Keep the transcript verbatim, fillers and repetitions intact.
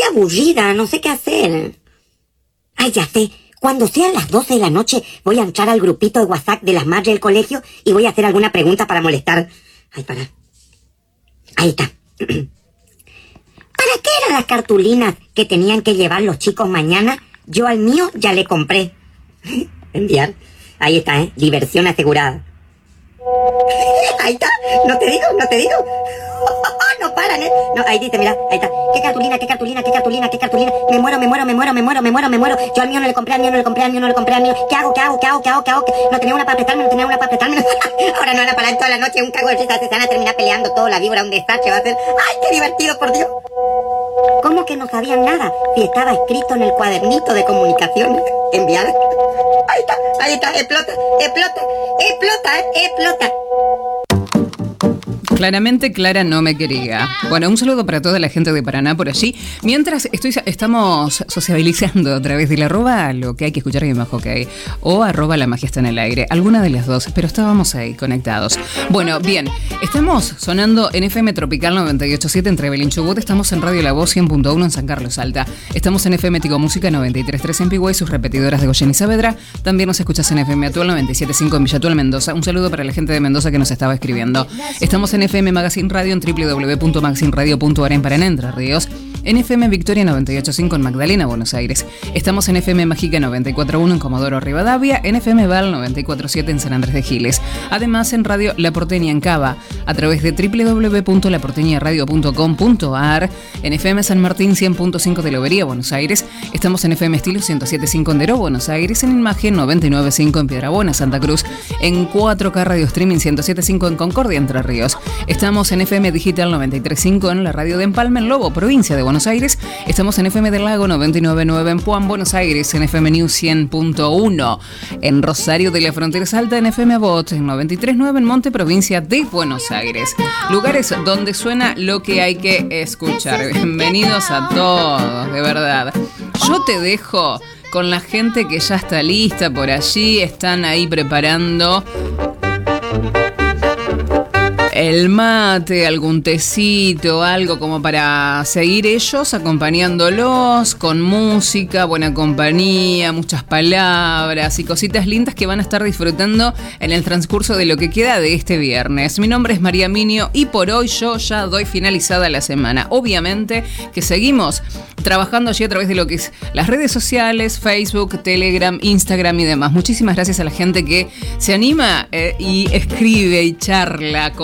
aburrida, no sé qué hacer. Ay, ya sé. Cuando sean las doce de la noche voy a entrar al grupito de WhatsApp de las madres del colegio y voy a hacer alguna pregunta para molestar. Ay, para. Ahí está. ¿Para qué eran las cartulinas que tenían que llevar los chicos mañana? Yo al mío ya le compré. Enviar. Ahí está, ¿eh? Diversión asegurada. Ahí está. No te digo, no te digo. No paran, ¿eh? No, ahí dice, mira, ahí está. ¿Qué cartulina, qué cartulina, qué cartulina, qué cartulina? Me muero, me muero, me muero, me muero, me muero, me muero. Yo al mío no le compré, al mío no le compré, al mío no le compré, al mío. ¿Qué hago, qué hago, qué hago, qué hago, qué hago? No tenía una para prestarme, no tenía una para prestarme. Ahora no van a parar toda la noche, un cago de risa. Se van a terminar peleando todo, la víbora, un desastre va a ser. ¡Ay, qué divertido, por Dios! ¿Cómo que no sabían nada? Si estaba escrito en el cuadernito de comunicaciones enviada. Ahí está, ahí está, explota, explota, explota, explota. Claramente Clara no me quería. Bueno, un saludo para toda la gente de Paraná por allí. Mientras estoy, estamos sociabilizando a través del arroba lo que hay que escuchar en Bajo OK o arroba la magia está en el aire. Alguna de las dos, pero estábamos ahí conectados. Bueno, bien, estamos sonando en F M Tropical noventa y ocho punto siete en Trevelin Chubut. Estamos en Radio La Voz cien punto uno en San Carlos Alta. Estamos en F M Tigo Música noventa y tres punto tres en Pigüey, sus repetidoras de Goyen y Saavedra. También nos escuchas en F M Actual noventa y siete punto cinco en Villatual, Mendoza. Un saludo para la gente de Mendoza que nos estaba escribiendo. Estamos en F M Magazine Radio en doble u doble u doble u punto magazine radio punto a r en Paraná, Entre Ríos. En F M Victoria noventa y ocho punto cinco en Magdalena, Buenos Aires. Estamos en F M Mágica noventa y cuatro punto uno en Comodoro Rivadavia, en F M Val noventa y cuatro punto siete en San Andrés de Giles. Además en Radio La Porteña en Cava, a través de doble u doble u doble u punto la porteña radio punto com punto a r. En F M San Martín cien punto cinco de Lobería, Buenos Aires. Estamos en F M Estilo ciento siete punto cinco en Deró, Buenos Aires. En Imagen noventa y nueve punto cinco en Piedrabuena, Santa Cruz. En cuatro K Radio Streaming ciento siete punto cinco en Concordia, Entre Ríos. Estamos en F M Digital noventa y tres punto cinco en la radio de Empalme, en Lobo, provincia de Buenos Aires. Estamos en F M del Lago noventa y nueve punto nueve en Puan, Buenos Aires. En F M News cien punto uno en Rosario de la Frontera Salta. En F M Bot en noventa y tres punto nueve en Monte, provincia de Buenos Aires. Lugares donde suena lo que hay que escuchar. Bienvenidos a todos, de verdad. Yo te dejo con la gente que ya está lista por allí. Están ahí preparando el mate, algún tecito, algo como para seguir ellos acompañándolos con música, buena compañía, muchas palabras y cositas lindas que van a estar disfrutando en el transcurso de lo que queda de este viernes. Mi nombre es María Minio y por hoy yo ya doy finalizada la semana. Obviamente que seguimos trabajando allí a través de lo que es las redes sociales, Facebook, Telegram, Instagram y demás. Muchísimas gracias a la gente que se anima eh, y escribe y charla con